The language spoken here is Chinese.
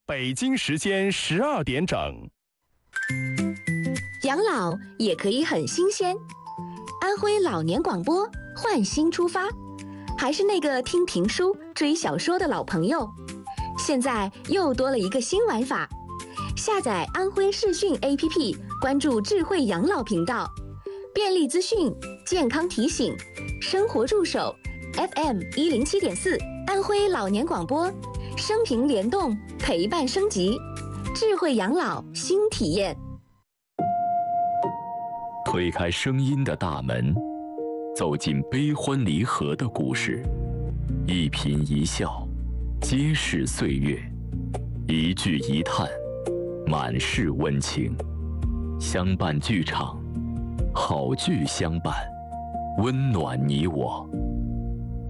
北京时间12点整。 养老也可以很新鲜。安徽老年广播换新出发，还是那个听评书、追小说的老朋友，现在又多了一个新玩法。下载安徽视讯 APP， 关注智慧养老频道，便利资讯、健康提醒、生活助手 FM107.4， 安徽老年广播，生平联动，陪伴升级，智慧养老新体验。 推开声音的大门，走进悲欢离合的故事，一颦一笑，皆是岁月；一句一叹，满是温情。相伴剧场，好剧相伴，温暖你我。